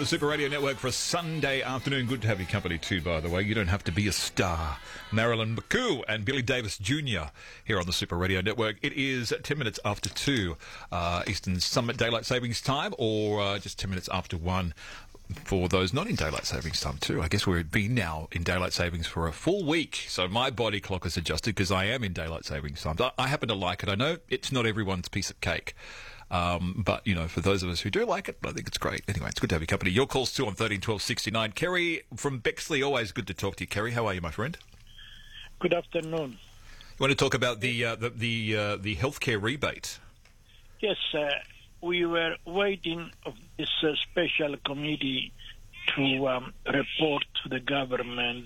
the Super Radio Network for a Sunday afternoon. Good to have your company too, by the way. You don't have to be a star. Marilyn McCoo and Billy Davis Jr. here on the Super Radio Network. It is 10 minutes after 2 Eastern Summit Daylight Savings Time, or just 10 minutes after 1 for those not in Daylight Savings Time too. I guess we've been now in Daylight Savings for a full week, so my body clock is adjusted because I am in Daylight Savings Time. I happen to like it. I know it's not everyone's piece of cake. But, you know, for those of us who do like it, I think it's great. Anyway, it's good to have your company. Your calls too on 13 12 69. Kerry from Bexley, always good to talk to you. Kerry, how are you, my friend? Good afternoon. You want to talk about the healthcare rebate? Yes, we were waiting of this special committee to report to the government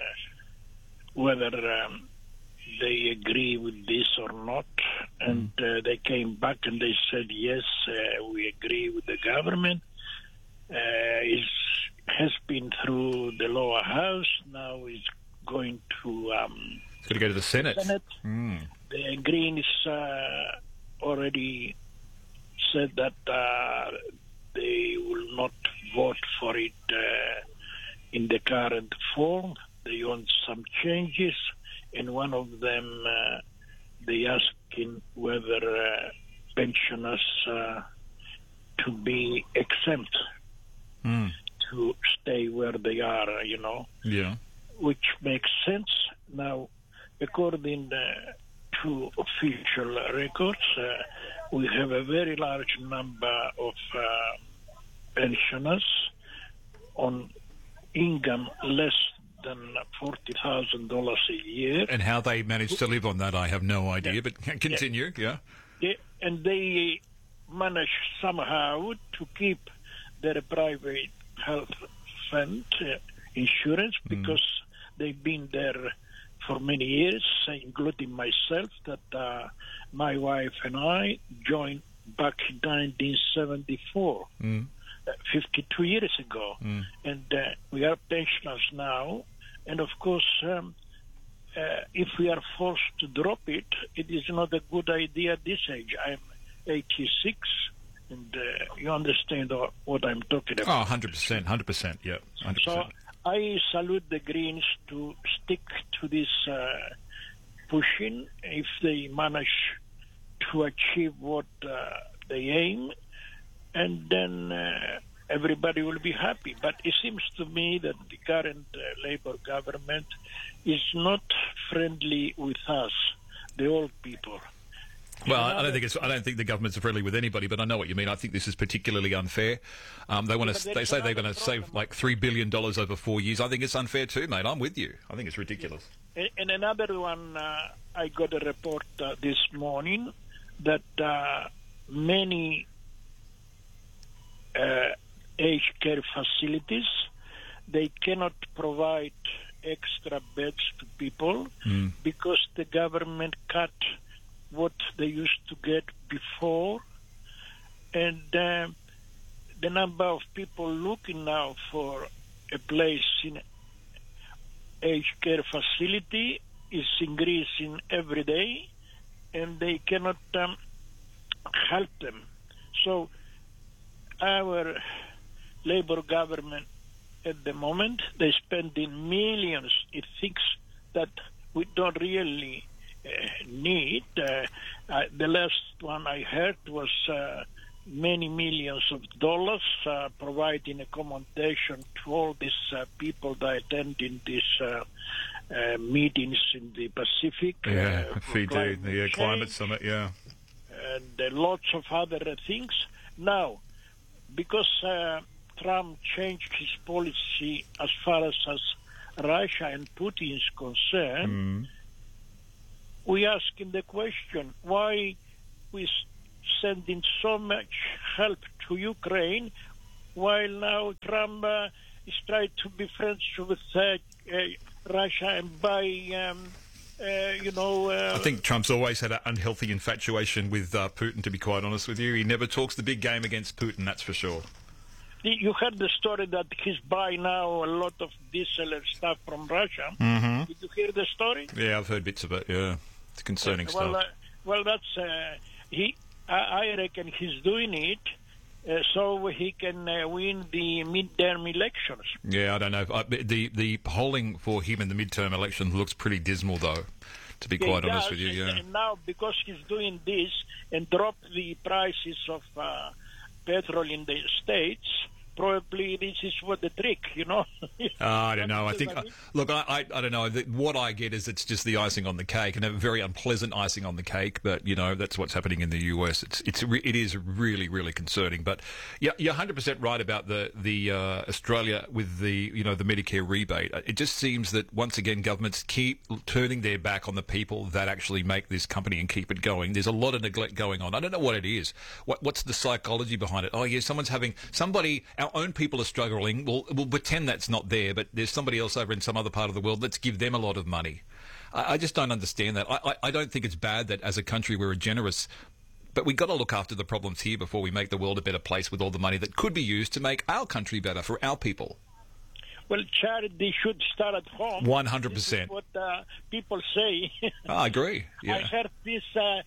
whether they agree with this or not, and they came back and they said, yes, we agree with the government. It has been through the lower house, now it's going to... it's going to go to the Senate. The Greens already said that they will not vote for it in the current form. They want some changes. And one of them, they asking whether pensioners to be exempt, to stay where they are, you know. Yeah. Which makes sense. Now, according to official records, we have a very large number of pensioners on income less than $40,000 a year. And how they manage to live on that, I have no idea, but continue, yeah. And they manage somehow to keep their private health fund insurance because they've been there for many years, including myself, that my wife and I joined back in 1974. 52 years ago, and we are pensioners now, and of course if we are forced to drop it, it is not a good idea at this age. I'm 86, and you understand what I'm talking about. Oh, 100%, yeah, 100%. So I salute the Greens to stick to this pushing if they manage to achieve what they aim, and then everybody will be happy. But it seems to me that the current Labour government is not friendly with us, the old people. Well, I don't think the governments are friendly with anybody, but I know what you mean. I think this is particularly unfair. They say they're going to save like $3 billion over 4 years. I think it's unfair too, mate. I'm with you. I think it's ridiculous. And another one, I got a report this morning that many aged care facilities, they cannot provide extra beds to people because the government cut what they used to get before, and the number of people looking now for a place in aged care facility is increasing every day, and they cannot help them. So our Labour government at the moment, they're spending millions in things that we don't really need. The last one I heard was many millions of dollars providing accommodation to all these people that attending these meetings in the Pacific. Yeah, the climate summit, yeah. And lots of other things. Now, because Trump changed his policy as far as Russia and Putin is concerned, we asking the question, why we sending so much help to Ukraine while now Trump is trying to be friends with Russia and buy I think Trump's always had an unhealthy infatuation with Putin, to be quite honest with you. He never talks the big game against Putin, that's for sure. You heard the story that he's buying now a lot of diesel and stuff from Russia. Did you hear the story? Yeah, I've heard bits of it, yeah. It's concerning stuff. Well, that's... I reckon he's doing it so he can win the midterm elections. Yeah, I don't know. The polling for him in the midterm election looks pretty dismal, though, to be quite honest with you. Yeah. And now, because he's doing this and dropped the prices of petrol in the States, probably this is what the trick, I don't know. I think, look, I don't know. What I get is it's just the icing on the cake, and a very unpleasant icing on the cake. But that's what's happening in the US. It is really, really concerning. But yeah, you're 100% right about the Australia with the the Medicare rebate. It just seems that once again governments keep turning their back on the people that actually make this company and keep it going. There's a lot of neglect going on. I don't know what it is. What's the psychology behind it? Oh yeah, our own people are struggling. We'll pretend that's not there, but there's somebody else over in some other part of the world. Let's give them a lot of money. I just don't understand that. I don't think it's bad that as a country we're generous, but we've got to look after the problems here before we make the world a better place with all the money that could be used to make our country better for our people. Well, charity should start at home. 100%. This is what people say. I agree. Yeah. I heard this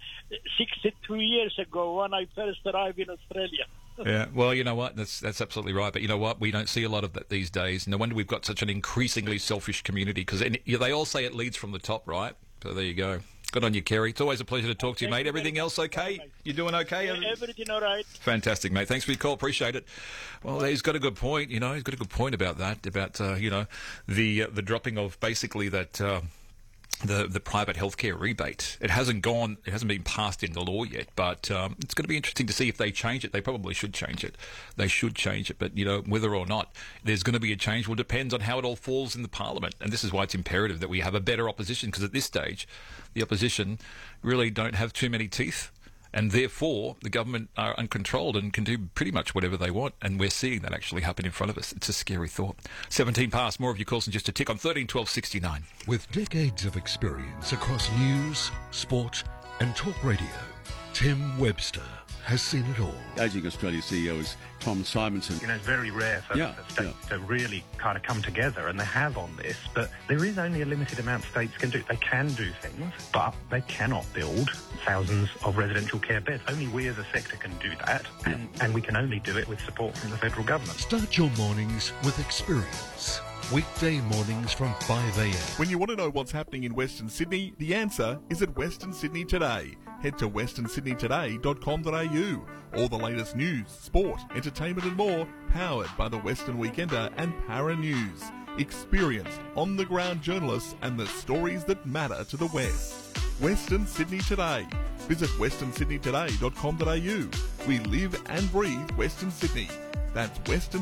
62 years ago when I first arrived in Australia. Yeah, well, you know what? That's absolutely right. But you know what? We don't see a lot of that these days. No wonder we've got such an increasingly selfish community, because they all say it leads from the top, right? So there you go. Good on you, Kerry. It's always a pleasure to talk to you, mate. Everything else okay? You doing okay? Everything all right. Fantastic, mate. Thanks for your call. Appreciate it. Well, he's got a good point. He's got a good point about that, about the dropping of basically that. The private healthcare rebate. It hasn't been passed into law yet, but it's going to be interesting to see if they change it. They probably should change it. They should change it, but whether or not there's going to be a change will depend on how it all falls in the Parliament. And this is why it's imperative that we have a better opposition, because at this stage, the opposition really don't have too many teeth. And therefore, the government are uncontrolled and can do pretty much whatever they want. And we're seeing that actually happen in front of us. It's a scary thought. 17 past. More of your calls in just a tick on 13 12 69. With decades of experience across news, sport and talk radio, Tim Webster has seen it all. Ageing Australia CEO is Tom Simonson. It's very rare for states to really kind of come together, and they have on this, but there is only a limited amount states can do. They can do things, but they cannot build thousands of residential care beds. Only we as a sector can do that, and we can only do it with support from the federal government. Start your mornings with experience. Weekday mornings from 5 a.m. When you want to know what's happening in Western Sydney, the answer is at Western Sydney Today. Head to westernsydneytoday.com.au. All the latest news, sport, entertainment and more, powered by the Western Weekender and Para News. Experienced, on-the-ground journalists and the stories that matter to the West. Western Sydney Today. Visit westernsydneytoday.com.au. We live and breathe Western Sydney. That's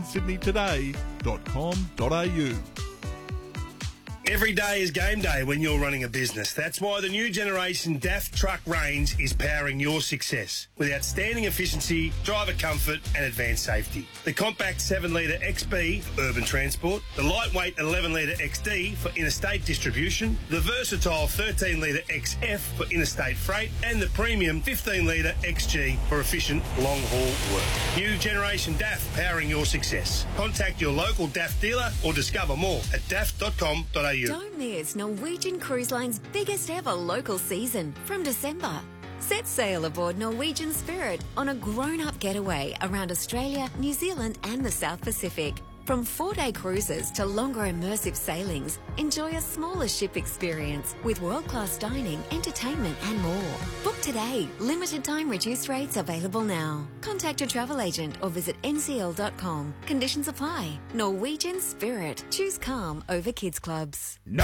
westernsydneytoday.com.au. Every day is game day when you're running a business. That's why the new generation DAF truck range is powering your success with outstanding efficiency, driver comfort and advanced safety. The compact 7-litre XB for urban transport, the lightweight 11-litre XD for interstate distribution, the versatile 13-litre XF for interstate freight and the premium 15-litre XG for efficient long-haul work. New generation DAF powering your success. Contact your local DAF dealer or discover more at daf.com.au. Don't miss Norwegian Cruise Line's biggest ever local season from December. Set sail aboard Norwegian Spirit on a grown-up getaway around Australia, New Zealand and the South Pacific. From 4-day cruises to longer immersive sailings, enjoy a smaller ship experience with world-class dining, entertainment and more. Book today. Limited time reduced rates available now. Contact your travel agent or visit ncl.com. Conditions apply. Norwegian Spirit. Choose calm over kids clubs.